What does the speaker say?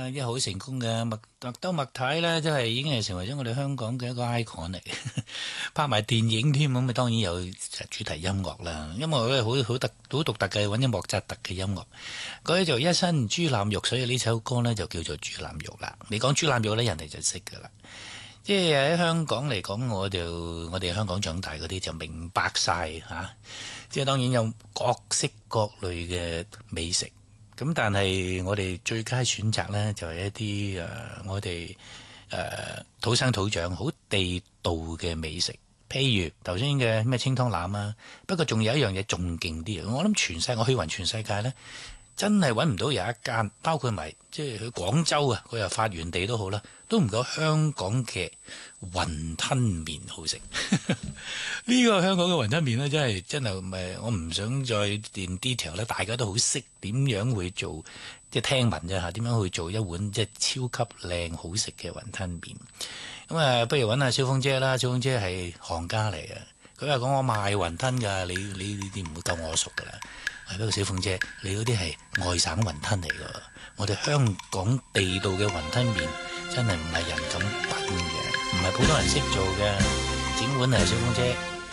一個好成功嘅麥兜麥太咧，真係已經係成為咗我哋香港嘅一個 icon 嚟，拍埋電影添，咁當然有主題音樂啦。音樂咧好獨特嘅，揾咗莫扎特嘅音樂，嗰啲就一身豬腩肉，所以呢首歌呢就叫做豬腩肉啦。你講豬腩肉呢，人哋就識噶啦。即係喺香港嚟講，我哋香港長大嗰啲就明白晒嚇。即係當然有各式各類嘅美食，咁但係我哋最佳選擇呢，就係一啲我哋土生土長好地道嘅美食，譬如頭先嘅咩清湯腩啊。不過仲有一樣嘢仲勁啲，我諗我去勻全世界呢，真係揾唔到有一間，包括埋即係去廣州啊，佢又發源地都好啦，都唔夠香港嘅雲吞麵好食。呢個香港嘅雲吞麵呢，真係我唔想再練 detail 咧，大家都好識點樣去做，即係聽聞啫嚇，點樣去做一碗即係超級靚好食嘅雲吞麵。咁不如揾下小鳳姐啦，小鳳姐係行家嚟嘅，佢話講我賣雲吞㗎，你啲唔會夠我熟㗎啦。不過小鳳姐，你嗰啲係外省雲吞嚟㗎，我哋香港地道嘅雲吞麵真係唔係人咁品嘅，唔係普通人識做嘅，整碗嚟小鳳姐。